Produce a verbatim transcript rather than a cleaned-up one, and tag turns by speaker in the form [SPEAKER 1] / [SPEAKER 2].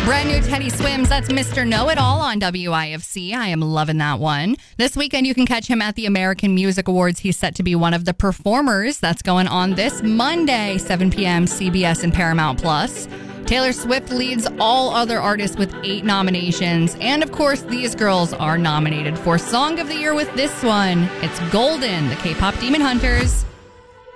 [SPEAKER 1] Brand new Teddy Swims, that's Mister Know-It-All on W I F C. I am loving that one. This weekend, you can catch him at the American Music Awards. He's set to be one of the performers. That's going on this Monday, seven p.m., C B S and Paramount Plus. Taylor Swift leads all other artists with eight nominations. And, of course, these girls are nominated for Song of the Year with this one. It's Golden, the K-pop Demon Hunters.